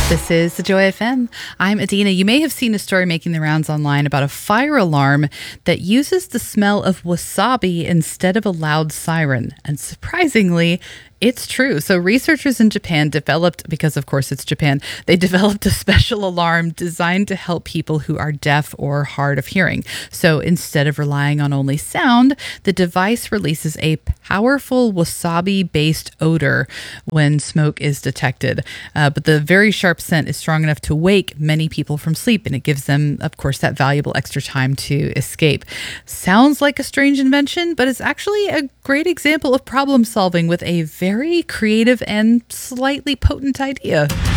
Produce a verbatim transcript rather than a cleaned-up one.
This is the Joy F M. I'm Adina. You may have seen a story making the rounds online about a fire alarm that uses the smell of wasabi instead of a loud siren. And surprisingly, it's true. So researchers in Japan developed, because of course it's Japan, they developed a special alarm designed to help people who are deaf or hard of hearing. So instead of relying on only sound, the device releases a powerful wasabi-based odor when smoke is detected. Uh, but the very sharp scent is strong enough to wake many people from sleep, and it gives them, of course, that valuable extra time to escape. Sounds like a strange invention, but it's actually a great example of problem solving with a very creative and slightly potent idea.